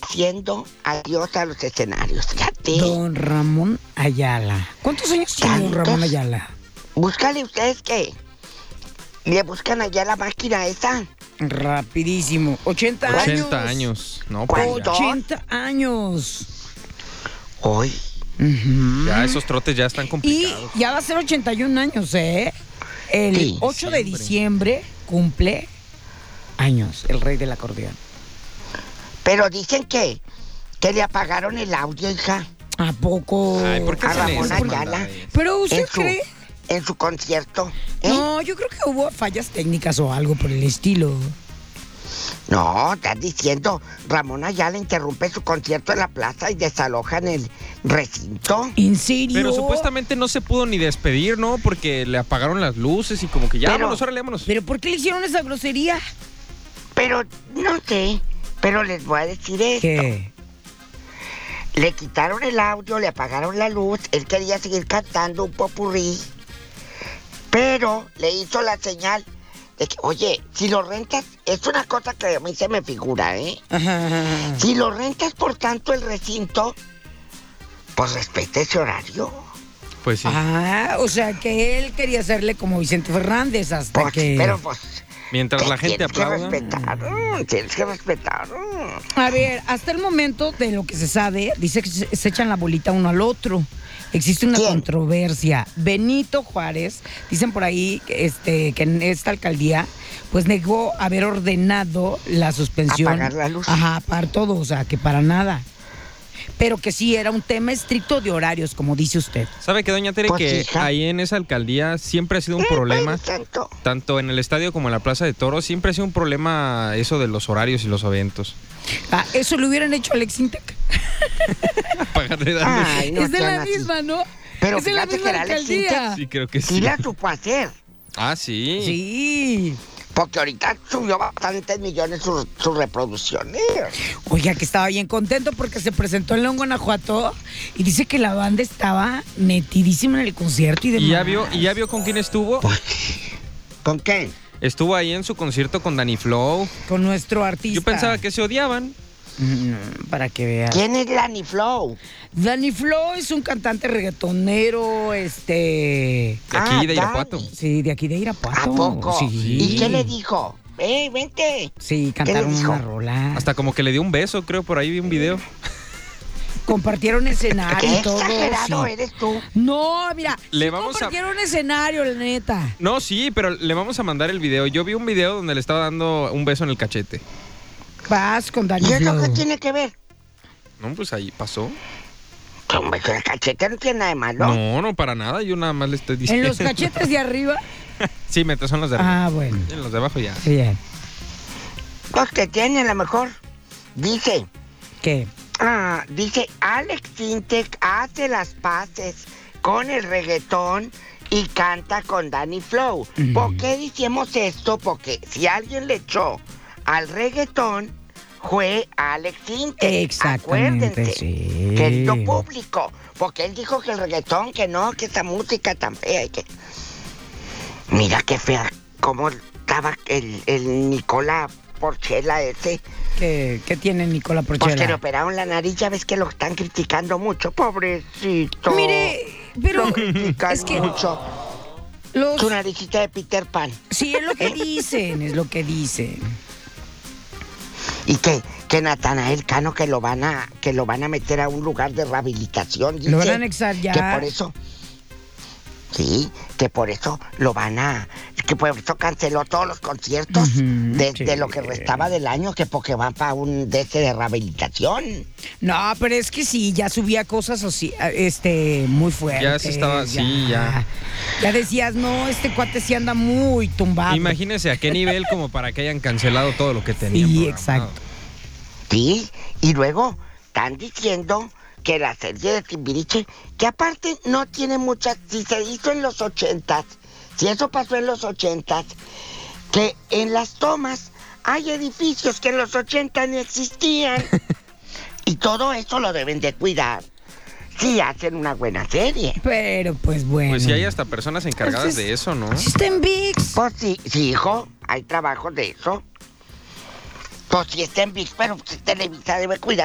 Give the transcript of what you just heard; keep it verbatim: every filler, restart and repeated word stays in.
diciendo adiós a los escenarios, fíjate. Don Ramón Ayala. ¿Cuántos años tiene don Ramón Ayala? Búscale ustedes que le buscan allá la máquina esa. Rapidísimo. ochenta años. ochenta años. No, pues ya. ochenta años. Hoy. Uh-huh. Ya esos trotes ya están complicados. Y ya va a ser ochenta y un años, ¿eh? El Sí, ocho de diciembre cumple años el rey del acordeón. Pero dicen que, que le apagaron el audio, hija. ¿A poco? Ay, ¿por qué A hacen Ramón eso, Ayala. maldades? ¿Pero usted En su, cree? en su concierto. ¿eh? No, yo creo que hubo fallas técnicas o algo por el estilo. No, estás diciendo, Ramón Ayala interrumpe su concierto en la plaza y desalojan el recinto. ¿En serio? Pero supuestamente no se pudo ni despedir, ¿no? Porque le apagaron las luces y como que ya, Pero- vámonos, órale, vámonos. ¿Pero por qué le hicieron esa grosería? Pero, no sé, pero les voy a decir esto. ¿Qué? Le quitaron el audio, le apagaron la luz, él quería seguir cantando un popurrí, pero le hizo la señal de que, oye, si lo rentas, es una cosa que a mí se me figura, ¿eh? Ajá. Si lo rentas por tanto el recinto, pues respeta ese horario. Pues sí. Ah, o sea que él quería hacerle como Vicente Fernández hasta Pues, que... Pero pues... Mientras te- la gente tienes aplauda. Que respetar, mm, tienes que respetar. mm. A ver, hasta el momento de lo que se sabe, dice que se, se echan la bolita uno al otro. Existe una ¿Quién? controversia. Benito Juárez, dicen por ahí este, que en esta alcaldía, pues negó haber ordenado la suspensión. Apagar la luz. Ajá, apagar todo, o sea, que para nada. Pero que sí, era un tema estricto de horarios, como dice usted. ¿Sabe que, doña Tere, Pues, que hija. ahí en esa alcaldía siempre ha sido un Eh, problema? Padre Santo. Tanto en el estadio como en la Plaza de Toros, siempre ha sido un problema eso de los horarios y los eventos. Ah, eso lo hubieran hecho Alex Intec. Apagarle las luces. Ay, no es de sean la así. misma, ¿no? Pero es de la fíjate misma que era Alex alcaldía. Sí, creo que Sí sí. la supo hacer. Ah, sí. Sí. Porque ahorita subió bastantes millones sus sus reproducciones. Oiga, que estaba bien contento porque se presentó en León, Guanajuato y dice que la banda estaba metidísima en el concierto y demás. ¿Y ya vio, y ya vio con quién estuvo? ¿Con qué? Estuvo ahí en su concierto con Danny Flow. Con nuestro artista. Yo pensaba que se odiaban. Mm, para que veas. ¿Quién es Lani Flow? Danny Flow es un cantante reggaetonero, este... De aquí, Ah, de Irapuato. Dani. Sí, de aquí de Irapuato. ¿A poco? Sí. ¿Y qué le dijo? ¡Eh, vente! Sí, ¿Qué le cantaron dijo? una rola. Hasta como que le dio un beso, creo, por ahí vi un video. Compartieron escenario ¡Qué y todo. exagerado sí. eres tú! No, mira, Le sí vamos a- compartieron escenario, la neta. No, sí, pero le vamos a mandar el video. Yo vi un video donde le estaba dando un beso en el cachete. Vas con Danny ¿Y eso Flow. qué tiene que ver? No, pues ahí pasó. Que un beso en el cachete no tiene nada de malo. No, no, para nada. Yo nada más le estoy En diciendo. los cachetes de arriba. Sí, mientras son los de arriba. Ah, bueno. En los de abajo ya. Bien. Pues que tiene a lo mejor. Dice, ¿Qué? ah, dice, Alex Intec hace las paces con el reggaetón y canta con Danny Flow. Ujú. ¿Por qué decimos esto? Porque si alguien le echó al reggaetón, fue Alex Intec. Exactamente, Acuérdense, sí. querido público. Porque él dijo que el reggaetón, que no, que esa música tan fea y que... Mira qué fea, cómo estaba el, el Nicola Porchela ese. ¿Qué, qué tiene Nicola Pues que le Porchela? operaron la nariz, ya ves que lo están criticando mucho, pobrecito. Mire, pero Lo critican es que mucho. los... Su naricita de Peter Pan. Sí, es lo que dicen, es lo que dicen. Y que, que Natanael Cano que lo van a, que lo van a meter a un lugar de rehabilitación. Dice Lo van a anexar ya. Que por eso. Sí, que por eso lo van a. Que por eso canceló todos los conciertos Ujú, de, sí. de lo que restaba del año, que porque van para un de ese de rehabilitación. No, pero es que sí, ya subía cosas así, este, muy fuertes. Ya se estaba- sí, ya. Ya decías, no, este cuate sí anda muy tumbado. Imagínense a qué nivel como para que hayan cancelado todo lo que tenían. Sí, programado. exacto. Sí, y luego están diciendo que la serie de Timbiriche, que aparte no tiene muchas, si se hizo en los ochentas, si eso pasó en los ochentas, que en las tomas hay edificios que en los ochentas ni existían. Y todo eso lo deben de cuidar si hacen una buena serie. Pero pues bueno. Pues sí hay hasta personas encargadas Entonces, de eso, ¿no? Sí está en ViX. Pues sí, sí, hijo, hay trabajo de eso. Pues sí está en ViX, pero pues, Televisa debe cuidar.